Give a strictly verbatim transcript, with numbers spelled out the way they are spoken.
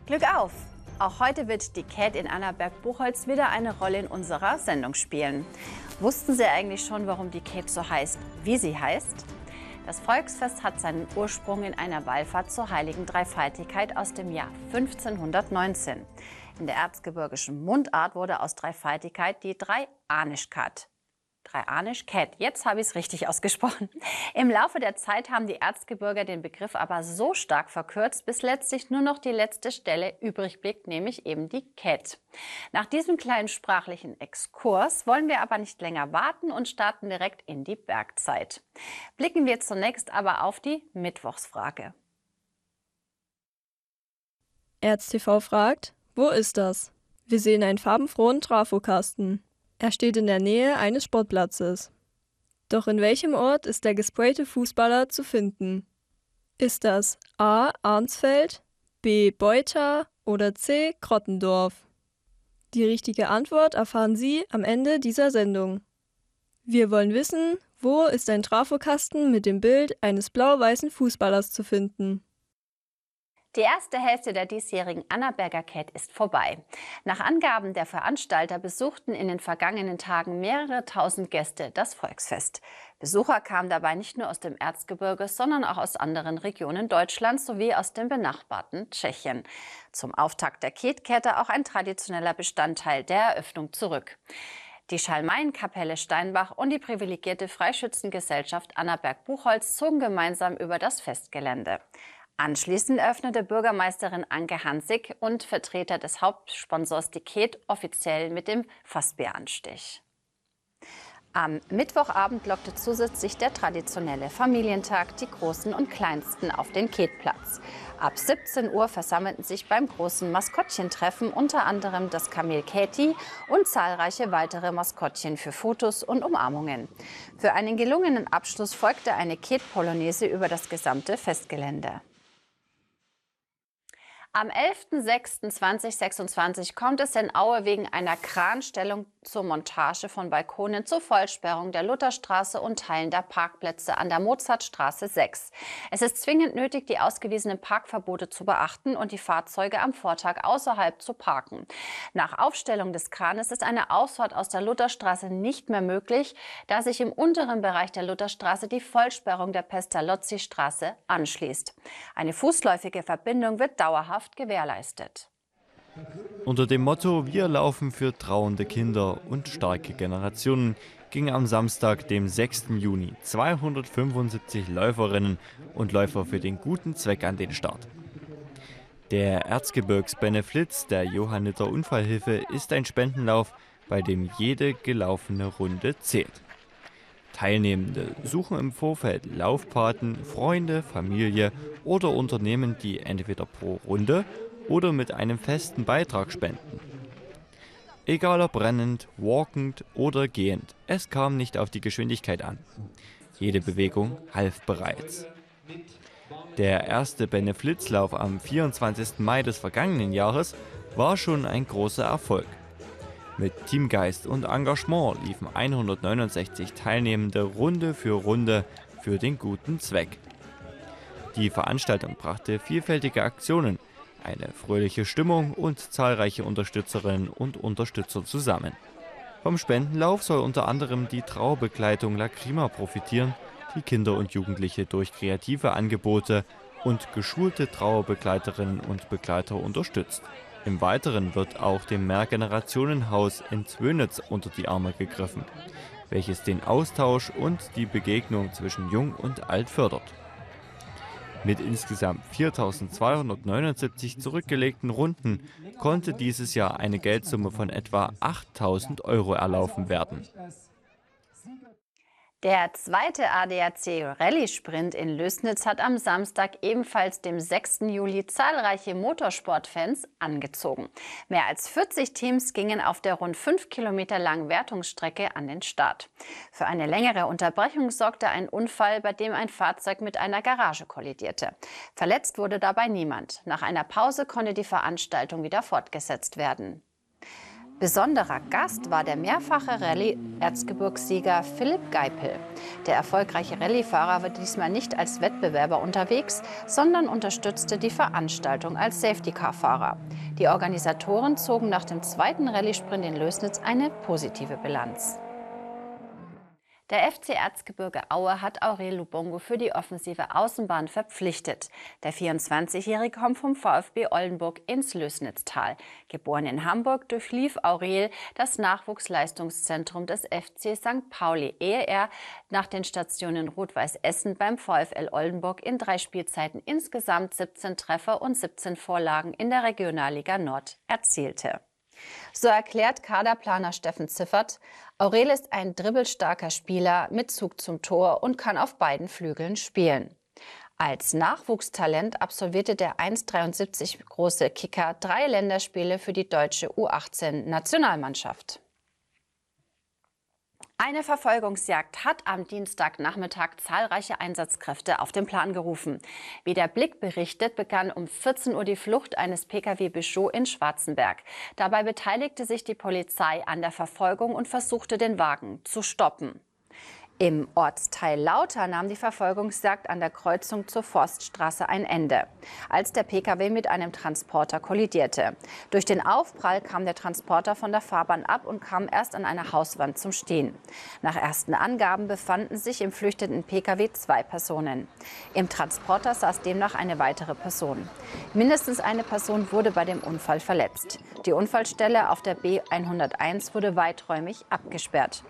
Glück auf! Auch heute wird die Cat in Annaberg-Buchholz wieder eine Rolle in unserer Sendung spielen. Wussten Sie eigentlich schon, warum die Cat so heißt, wie sie heißt? Das Volksfest hat seinen Ursprung in einer Wallfahrt zur Heiligen Dreifaltigkeit aus dem Jahr fünfzehnhundertneunzehn. In der erzgebirgischen Mundart wurde aus Dreifaltigkeit die Dreianischkat. Dreianischkat, jetzt habe ich es richtig ausgesprochen. Im Laufe der Zeit haben die Erzgebirger den Begriff aber so stark verkürzt, bis letztlich nur noch die letzte Stelle übrig blieb, nämlich eben die Cat. Nach diesem kleinen sprachlichen Exkurs wollen wir aber nicht länger warten und starten direkt in die Bergzeit. Blicken wir zunächst aber auf die Mittwochsfrage. ErzTV fragt, wo ist das? Wir sehen einen farbenfrohen Trafokasten. Er steht in der Nähe eines Sportplatzes. Doch in welchem Ort ist der gesprayte Fußballer zu finden? Ist das A. Arnsfeld, B. Beuta oder C. Krottendorf? Die richtige Antwort erfahren Sie am Ende dieser Sendung. Wir wollen wissen, wo ist ein Trafokasten mit dem Bild eines blau-weißen Fußballers zu finden? Die erste Hälfte der diesjährigen Annaberger Cat ist vorbei. Nach Angaben der Veranstalter besuchten in den vergangenen Tagen mehrere tausend Gäste das Volksfest. Besucher kamen dabei nicht nur aus dem Erzgebirge, sondern auch aus anderen Regionen Deutschlands sowie aus dem benachbarten Tschechien. Zum Auftakt der Cat kehrte auch ein traditioneller Bestandteil der Eröffnung zurück. Die Schalmeienkapelle Steinbach und die privilegierte Freischützengesellschaft Annaberg-Buchholz zogen gemeinsam über das Festgelände. Anschließend eröffnete Bürgermeisterin Anke Hansig und Vertreter des Hauptsponsors die Cat offiziell mit dem Fassbieranstich. Am Mittwochabend lockte zusätzlich der traditionelle Familientag die Großen und Kleinsten auf den Catplatz. Ab siebzehn Uhr versammelten sich beim großen Maskottchentreffen unter anderem das Kamel Käthi und zahlreiche weitere Maskottchen für Fotos und Umarmungen. Für einen gelungenen Abschluss folgte eine Cat-Polonaise über das gesamte Festgelände. Am elften sechsten zweitausendsechsundzwanzig kommt es in Aue wegen einer Kranstellung zur Montage von Balkonen zur Vollsperrung der Lutherstraße und Teilen der Parkplätze an der Mozartstraße sechs. Es ist zwingend nötig, die ausgewiesenen Parkverbote zu beachten und die Fahrzeuge am Vortag außerhalb zu parken. Nach Aufstellung des Kranes ist eine Ausfahrt aus der Lutherstraße nicht mehr möglich, da sich im unteren Bereich der Lutherstraße die Vollsperrung der Pestalozzi-Straße anschließt. Eine fußläufige Verbindung wird dauerhaft gewährleistet. Unter dem Motto Wir laufen für trauernde Kinder und starke Generationen gingen am Samstag, dem sechsten Juni, zweihundertfünfundsiebzig Läuferinnen und Läufer für den guten Zweck an den Start. Der Erzgebirgsbeneflitz der Johanniter Unfallhilfe ist ein Spendenlauf, bei dem jede gelaufene Runde zählt. Teilnehmende suchen im Vorfeld Laufpaten, Freunde, Familie oder Unternehmen, die entweder pro Runde oder mit einem festen Beitrag spenden. Egal ob rennend, walkend oder gehend, es kam nicht auf die Geschwindigkeit an. Jede Bewegung half bereits. Der erste Beneflitzlauf am vierundzwanzigsten Mai des vergangenen Jahres war schon ein großer Erfolg. Mit Teamgeist und Engagement liefen hundertneunundsechzig Teilnehmende Runde für Runde für den guten Zweck. Die Veranstaltung brachte vielfältige Aktionen, eine fröhliche Stimmung und zahlreiche Unterstützerinnen und Unterstützer zusammen. Vom Spendenlauf soll unter anderem die Trauerbegleitung Lacrima profitieren, die Kinder und Jugendliche durch kreative Angebote und geschulte Trauerbegleiterinnen und Begleiter unterstützt. Im Weiteren wird auch dem Mehrgenerationenhaus in Zwönitz unter die Arme gegriffen, welches den Austausch und die Begegnung zwischen Jung und Alt fördert. Mit insgesamt viertausendzweihundertneunundsiebzig zurückgelegten Runden konnte dieses Jahr eine Geldsumme von etwa achttausend Euro erlaufen werden. Der zweite A D A C Rallye-Sprint in Lößnitz hat am Samstag, ebenfalls dem sechsten Juli, zahlreiche Motorsportfans angezogen. Mehr als vierzig Teams gingen auf der rund fünf Kilometer langen Wertungsstrecke an den Start. Für eine längere Unterbrechung sorgte ein Unfall, bei dem ein Fahrzeug mit einer Garage kollidierte. Verletzt wurde dabei niemand. Nach einer Pause konnte die Veranstaltung wieder fortgesetzt werden. Besonderer Gast war der mehrfache Rallye-Erzgebirgssieger Philipp Geipel. Der erfolgreiche Rallyefahrer war diesmal nicht als Wettbewerber unterwegs, sondern unterstützte die Veranstaltung als Safety-Car-Fahrer. Die Organisatoren zogen nach dem zweiten Rallye-Sprint in Lößnitz eine positive Bilanz. Der F C Erzgebirge Aue hat Aurel Lubongo für die offensive Außenbahn verpflichtet. Der vierundzwanzigjährige kommt vom VfB Oldenburg ins Lößnitztal. Geboren in Hamburg, durchlief Aurel das Nachwuchsleistungszentrum des F C Sankt Pauli, ehe er nach den Stationen Rot-Weiß Essen beim VfL Oldenburg in drei Spielzeiten insgesamt siebzehn Treffer und siebzehn Vorlagen in der Regionalliga Nord erzielte. So erklärt Kaderplaner Steffen Ziffert, Aurel ist ein dribbelstarker Spieler mit Zug zum Tor und kann auf beiden Flügeln spielen. Als Nachwuchstalent absolvierte der eins Komma dreiundsiebzig große Kicker drei Länderspiele für die deutsche U achtzehn-Nationalmannschaft. Eine Verfolgungsjagd hat am Dienstagnachmittag zahlreiche Einsatzkräfte auf den Plan gerufen. Wie der Blick berichtet, begann um vierzehn Uhr die Flucht eines Pkw Peugeot in Schwarzenberg. Dabei beteiligte sich die Polizei an der Verfolgung und versuchte, den Wagen zu stoppen. Im Ortsteil Lauter nahm die Verfolgungsjagd an der Kreuzung zur Forststraße ein Ende, als der Pkw mit einem Transporter kollidierte. Durch den Aufprall kam der Transporter von der Fahrbahn ab und kam erst an einer Hauswand zum Stehen. Nach ersten Angaben befanden sich im flüchtenden Pkw zwei Personen. Im Transporter saß demnach eine weitere Person. Mindestens eine Person wurde bei dem Unfall verletzt. Die Unfallstelle auf der B hunderteins wurde weiträumig abgesperrt.